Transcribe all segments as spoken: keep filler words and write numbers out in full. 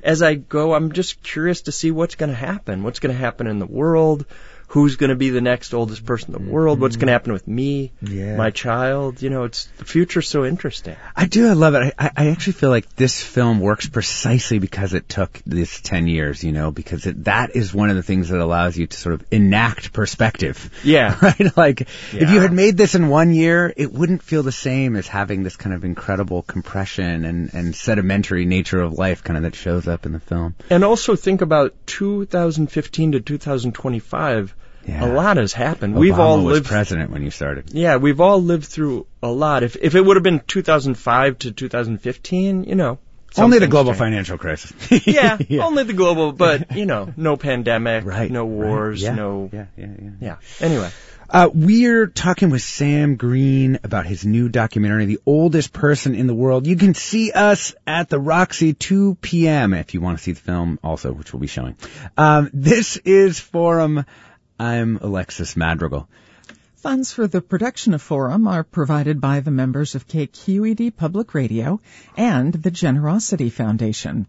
as I go, I'm just curious to see what's going to happen. What's going to happen in the world? Who's going to be the next oldest person in the world? What's going to happen with me, yeah. my child? You know, it's the future's so interesting. I do. I love it. I, I actually feel like this film works precisely because it took this ten years, you know, because it, that is one of the things that allows you to sort of enact perspective. Yeah. Right? Like, yeah. if you had made this in one year, it wouldn't feel the same as having this kind of incredible compression and, and sedimentary nature of life kind of that shows up in the film. And also think about two thousand fifteen to two thousand twenty-five. Yeah. A lot has happened. Obama we've all was lived president when you started. Yeah, we've all lived through a lot. If if it would have been two thousand five to two thousand fifteen, you know, only the global changed. Financial crisis. yeah, yeah, only the global, but you know, no pandemic, right, no wars, right. Yeah. no. Yeah, yeah, yeah. Yeah. Anyway. Uh, we're talking with Sam Green about his new documentary, The Oldest Person in the World. You can see us at the Roxy two p.m. if you want to see the film also, which we'll be showing. Um, this is Forum. I'm Alexis Madrigal. Funds for the production of Forum are provided by the members of K Q E D Public Radio and the Generosity Foundation.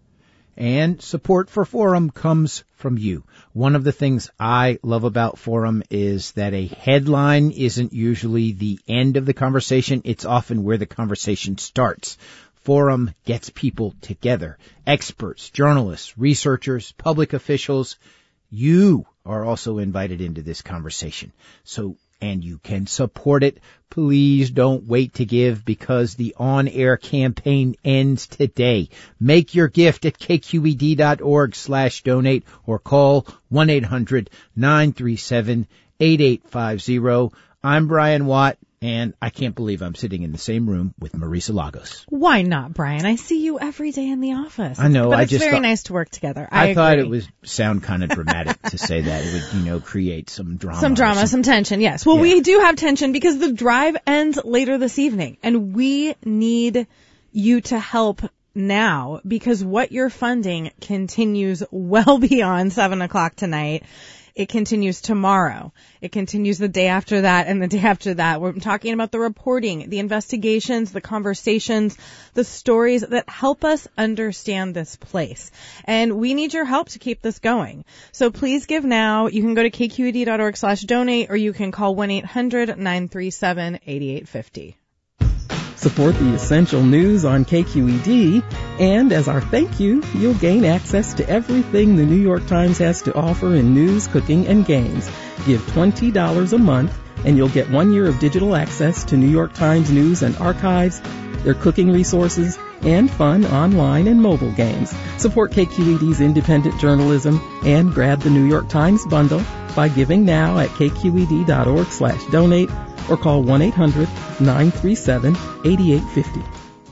And support for Forum comes from you. One of the things I love about Forum is that a headline isn't usually the end of the conversation. It's often where the conversation starts. Forum gets people together. Experts, journalists, researchers, public officials. You are also invited into this conversation. So, and you can support it. Please don't wait to give because the on-air campaign ends today. Make your gift at kqed.org slash donate or call one eight hundred nine three seven eight eight five zero. I'm Brian Watt. And I can't believe I'm sitting in the same room with Marisa Lagos. Why not, Brian? I see you every day in the office. I know. But I it's just very thought, nice to work together. I, I thought agree. it would sound kind of dramatic to say that. It would, you know, create some drama. Some drama, some, some tension, yes. Well, yeah. We do have tension because the drive ends later this evening. And we need you to help now because what you're funding continues well beyond seven o'clock tonight. It continues tomorrow. It continues the day after that and the day after that. We're talking about the reporting, the investigations, the conversations, the stories that help us understand this place. And we need your help to keep this going. So please give now. You can go to kqed.org slash donate or you can call one eight hundred nine three seven eight eight five zero. Support the essential news on K Q E D, and as our thank you, you'll gain access to everything the New York Times has to offer in news, cooking, and games. Give twenty dollars a month, and you'll get one year of digital access to New York Times news and archives, their cooking resources, and fun online and mobile games. Support K Q E D's independent journalism and grab the New York Times bundle by giving now at kqed.org slash donate or call one eight hundred nine three seven eight eight five zero.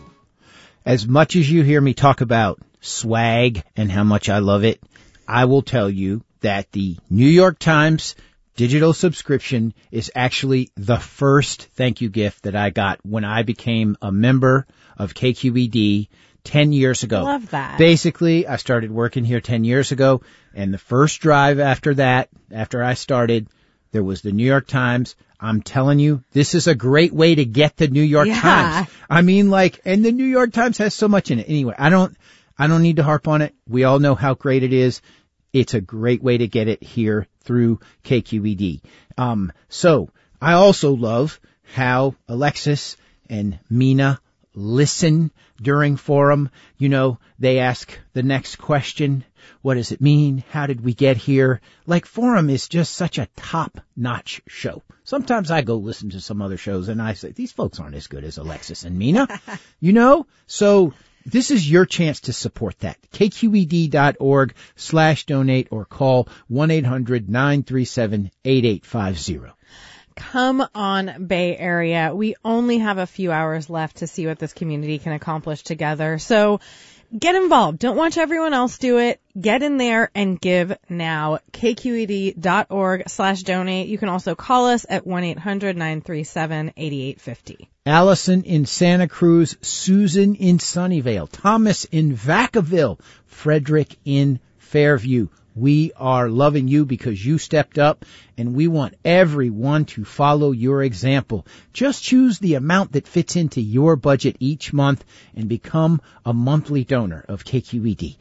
As much as you hear me talk about swag and how much I love it, I will tell you that the New York Times digital subscription is actually the first thank you gift that I got when I became a member of K Q E D ten years ago. I love that. Basically, I started working here ten years ago, and the first drive after that, after I started, there was the New York Times. I'm telling you, this is a great way to get the New York yeah. Times. I mean, like, and the New York Times has so much in it. Anyway, I don't, I don't need to harp on it. We all know how great it is. It's a great way to get it here through K Q E D. Um, so I also love how Alexis and Mina listen during Forum. You know, they ask the next question. What does it mean? How did we get here? Like, Forum is just such a top-notch show. Sometimes I go listen to some other shows and I say, these folks aren't as good as Alexis and Mina. You know? So this is your chance to support that. kqed.org slash donate or call one eight hundred nine three seven eight eight five zero. Come on, Bay Area. We only have a few hours left to see what this community can accomplish together. So get involved. Don't watch everyone else do it. Get in there and give now. kqed.org slash donate. You can also call us at one eight hundred nine three seven eight eight five zero. Allison in Santa Cruz, Susan in Sunnyvale, Thomas in Vacaville, Frederick in Fairview. We are loving you because you stepped up, and we want everyone to follow your example. Just choose the amount that fits into your budget each month and become a monthly donor of K Q E D.